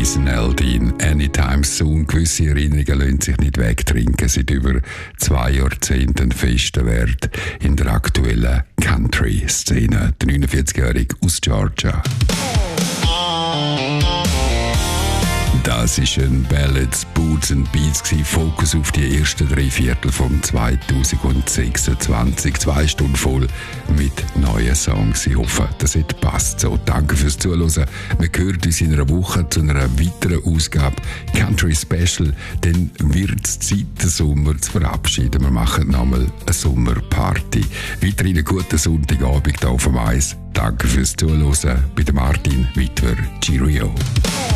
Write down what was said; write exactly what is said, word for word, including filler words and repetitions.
Jason Aldean, Anytime Soon. Gewisse Erinnerungen lassen sich nicht wegtrinken. Seit über zwei Jahrzehnten festen Wert in der aktuellen Country-Szene. Der neunundvierzigjährige aus Georgia. Das ist ein Ballads, Boots and Beats gewesen. Fokus auf die ersten drei Viertel von zweitausendsechsundzwanzig. Zwei Stunden voll mit neuen Songs. Ich hoffe, das hat passt so. Danke fürs Zuhören. Wir hören uns in einer Woche zu einer weiteren Ausgabe Country Special. Dann wird es Zeit, den Sommer zu verabschieden. Wir machen nochmal eine Sommerparty. Weiterhin einen guten Sonntagabend hier auf dem Eis. Danke fürs Zuhören. Bei Martin Wittwer. Cheerio.